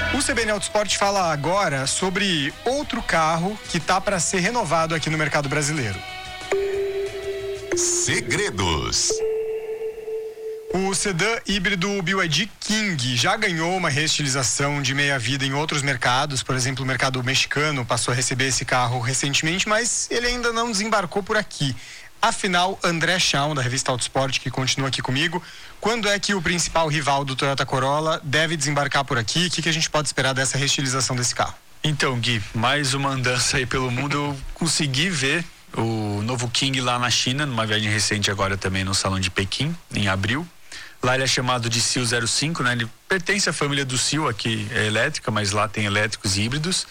O CBN Autosport fala agora sobre outro carro que está para ser renovado aqui no mercado brasileiro. Segredos. O sedã híbrido BYD King já ganhou uma reestilização de meia-vida em outros mercados, por exemplo, o mercado mexicano passou a receber esse carro recentemente, mas ele ainda não desembarcou por aqui. Afinal, André Schaun, da revista Autosport, que continua aqui comigo, quando é que o principal rival do Toyota Corolla deve desembarcar por aqui? O que a gente pode esperar dessa reestilização desse carro? Então, Gui, mais uma andança aí pelo mundo. Eu consegui ver o novo King lá na China, numa viagem recente agora também no Salão de Pequim, em abril. Lá ele é chamado de Seal 05, né? Ele pertence à família do Seal, aqui é elétrica, mas lá tem elétricos e híbridos.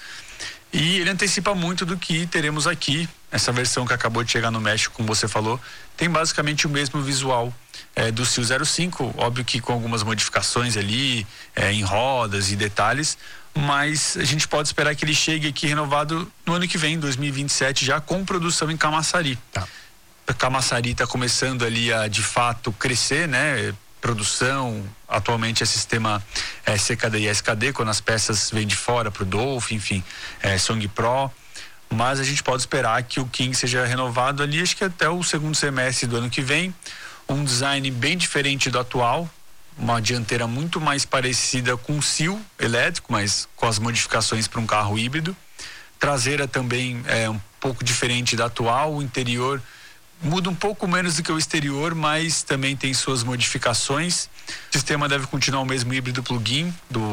E ele antecipa muito do que teremos aqui. Essa versão que acabou de chegar no México, como você falou, tem basicamente o mesmo visual do Seal 05, óbvio que com algumas modificações ali, em rodas e detalhes, mas a gente pode esperar que ele chegue aqui renovado no ano que vem, 2027, já com produção em Camaçari. Tá. A Camaçari está começando ali a, de fato, crescer, né? Produção, atualmente é sistema CKD e SKD, quando as peças vêm de fora para o Dolphin, enfim, Song Pro, mas a gente pode esperar que o King seja renovado ali, acho que até o segundo semestre do ano que vem, um design bem diferente do atual, uma dianteira muito mais parecida com o Seal elétrico, mas com as modificações para um carro híbrido, traseira também é um pouco diferente da atual, o interior muda um pouco menos do que o exterior, mas também tem suas modificações. O sistema deve continuar o mesmo híbrido plug-in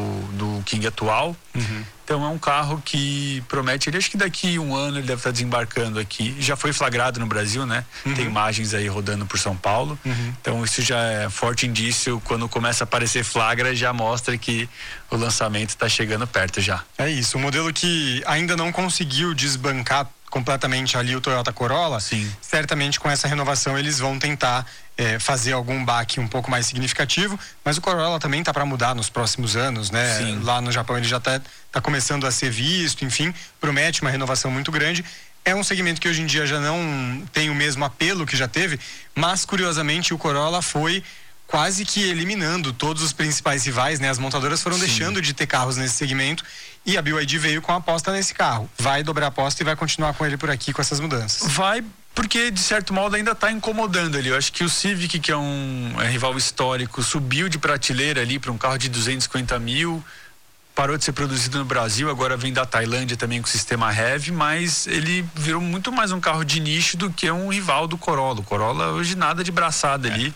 do King atual. Uhum. Então é um carro que promete, ele acho que daqui um ano ele deve estar desembarcando aqui. Já foi flagrado no Brasil, né? Uhum. Tem imagens aí rodando por São Paulo. Uhum. Então isso já é forte indício, quando começa a aparecer flagra, já mostra que o lançamento está chegando perto já. É isso, um modelo que ainda não conseguiu desbancar completamente ali o Toyota Corolla. Sim. Certamente com essa renovação eles vão tentar fazer algum baque um pouco mais significativo, mas o Corolla também tá para mudar nos próximos anos, né? Sim. Lá no Japão ele já tá começando a ser visto, enfim, promete uma renovação muito grande. É um segmento que hoje em dia já não tem o mesmo apelo que já teve, mas curiosamente o Corolla foi quase que eliminando todos os principais rivais, né? As montadoras foram deixando de ter carros nesse segmento e a BYD veio com a aposta nesse carro. Vai dobrar a aposta e vai continuar com ele por aqui com essas mudanças. Vai, porque de certo modo ainda está incomodando ali. Eu acho que o Civic, que é um rival histórico, subiu de prateleira ali para um carro de 250 mil, parou de ser produzido no Brasil, agora vem da Tailândia também com o sistema Heavy, mas ele virou muito mais um carro de nicho do que um rival do Corolla. O Corolla hoje nada de braçada ali.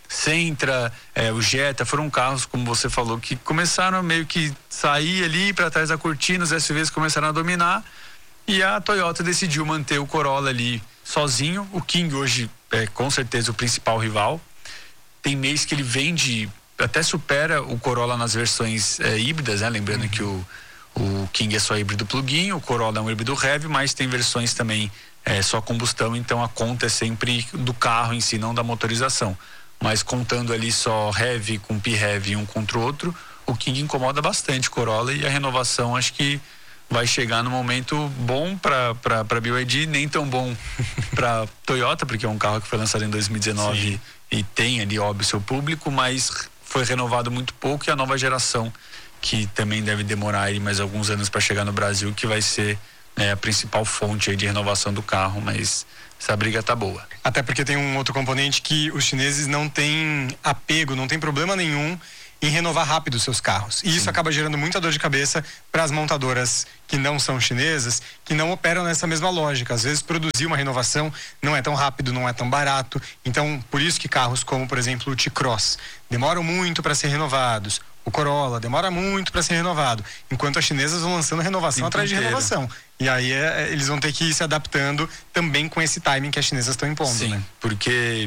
Sentra, o Jetta, foram carros, como você falou, que começaram a meio que sair ali para trás da cortina, os SUVs começaram a dominar e a Toyota decidiu manter o Corolla ali sozinho. O King hoje é com certeza o principal rival. Tem mês que ele vende, até supera o Corolla nas versões híbridas, né? Lembrando que o King é só híbrido plug-in, o Corolla é um híbrido heavy, mas tem versões também só combustão, então a conta é sempre do carro em si, não da motorização. Mas contando ali só heavy com P-heavy um contra o outro, o King incomoda bastante o Corolla e a renovação acho que vai chegar no momento bom para BYD, nem tão bom para Toyota, porque é um carro que foi lançado em 2019 Sim. e tem ali, óbvio, seu público, mas foi renovado muito pouco, e a nova geração, que também deve demorar aí mais alguns anos para chegar no Brasil, que vai ser a principal fonte aí de renovação do carro, mas essa briga tá boa. Até porque tem um outro componente que os chineses não têm apego, não tem problema nenhum em renovar rápido seus carros. E isso acaba gerando muita dor de cabeça para as montadoras que não são chinesas, que não operam nessa mesma lógica. Às vezes produzir uma renovação não é tão rápido, não é tão barato. Então, por isso que carros como, por exemplo, o T-Cross demoram muito para ser renovados. O Corolla demora muito para ser renovado, enquanto as chinesas vão lançando renovação atrás de renovação. E aí eles vão ter que ir se adaptando também com esse timing que as chinesas estão impondo. Sim, né? Porque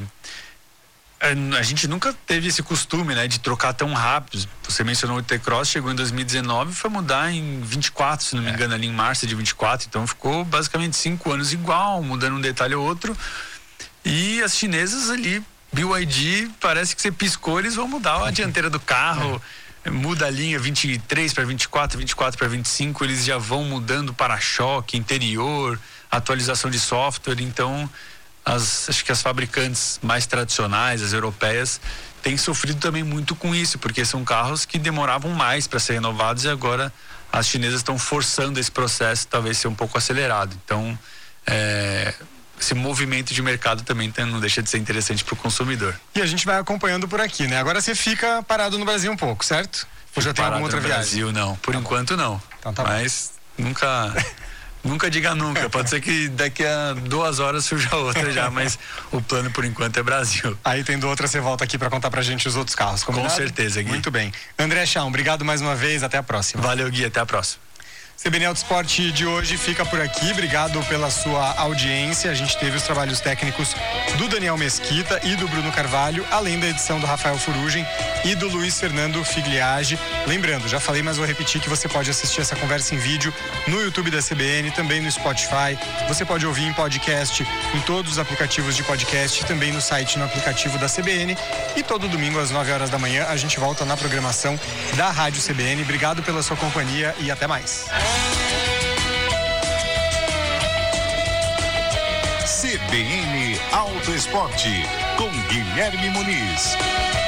a gente nunca teve esse costume, né, de trocar tão rápido. Você mencionou o T-Cross, chegou em 2019 e foi mudar em 24, se não me engano, ali em março de 24. Então ficou basicamente 5 anos igual, mudando um detalhe ou outro. E as chinesas ali, BYD, parece que você piscou, eles vão mudar a dianteira do carro. Muda a linha 23 para 24, 24 para 25, eles já vão mudando para-choque, interior, atualização de software. Então acho que as fabricantes mais tradicionais, as europeias, tem sofrido também muito com isso, porque são carros que demoravam mais para ser renovados e agora as chinesas estão forçando esse processo talvez ser um pouco acelerado. Então, esse movimento de mercado também não deixa de ser interessante para o consumidor. E a gente vai acompanhando por aqui, né? Agora você fica parado no Brasil um pouco, certo? Ou já tem alguma outra viagem? No Brasil, não. Por enquanto, não. Então tá Mas nunca diga nunca. Pode ser que daqui a 2 horas surja outra já, mas o plano por enquanto é Brasil. Aí tendo outra, você volta aqui para contar pra gente os outros carros, combinado? Com certeza, Gui. Muito bem. André Schaum, obrigado mais uma vez, até a próxima. Valeu, Gui, até a próxima. CBN Auto Esporte de hoje fica por aqui. Obrigado pela sua audiência. A gente teve os trabalhos técnicos do Daniel Mesquita e do Bruno Carvalho, além da edição do Rafael Furugem e do Luiz Fernando Figliage. Lembrando, já falei, mas vou repetir que você pode assistir essa conversa em vídeo no YouTube da CBN, também no Spotify. Você pode ouvir em podcast, em todos os aplicativos de podcast, também no site, no aplicativo da CBN. E todo domingo às 9 horas da manhã a gente volta na programação da Rádio CBN. Obrigado pela sua companhia e até mais. CBN Auto Esporte com Guilherme Muniz.